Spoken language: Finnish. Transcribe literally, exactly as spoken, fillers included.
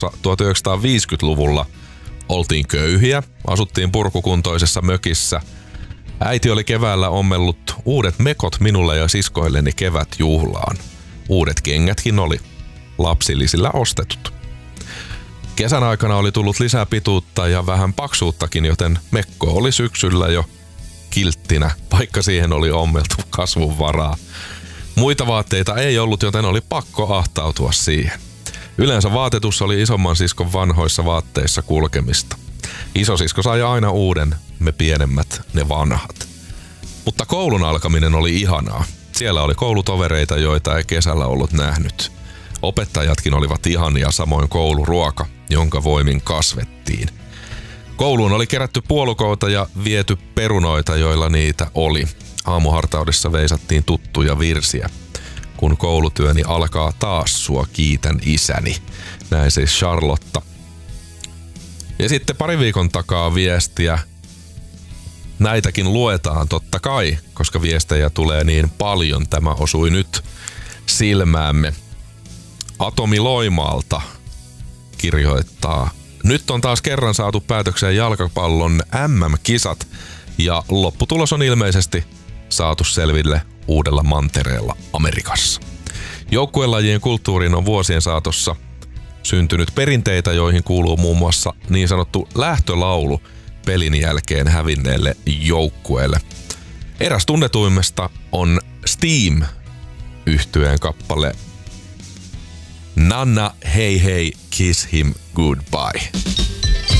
tuhatyhdeksänsataaviisikymmentäluvulla oltiin köyhiä, asuttiin purkukuntoisessa mökissä. Äiti oli keväällä ommellut uudet mekot minulle ja siskoilleni kevätjuhlaan. Uudet kengätkin oli lapsillisilla ostetut. Kesän aikana oli tullut lisää pituutta ja vähän paksuuttakin, joten mekko oli syksyllä jo kilttinä, vaikka siihen oli ommeltu kasvun varaa. Muita vaatteita ei ollut, joten oli pakko ahtautua siihen. Yleensä vaatetus oli isomman siskon vanhoissa vaatteissa kulkemista. Isosisko sai aina uuden, me pienemmät, ne vanhat. Mutta koulun alkaminen oli ihanaa. Siellä oli koulutovereita, joita ei kesällä ollut nähnyt. Opettajatkin olivat ihania, samoin kouluruoka, jonka voimin kasvettiin. Kouluun oli kerätty puolukoita ja viety perunoita, joilla niitä oli. Aamuhartaudessa veisattiin tuttuja virsiä. Kun koulutyöni alkaa taas, sua kiitän isäni. Näin siis Charlotta. Ja sitten pari viikon takaa viestiä. Näitäkin luetaan totta kai, koska viestejä tulee niin paljon. Tämä osui nyt silmäämme. Atomi Loimaalta kirjoittaa. Nyt on taas kerran saatu päätökseen jalkapallon M M-kisat ja lopputulos on ilmeisesti saatu selville uudella mantereella Amerikassa. Joukkuelajien kulttuuriin on vuosien saatossa syntynyt perinteitä, joihin kuuluu muun muassa niin sanottu lähtölaulu pelin jälkeen hävinneelle joukkueelle. Eräs tunnetuimmista on Steam-yhtyeen kappale Nanna Hey Hey Kiss Him Goodbye.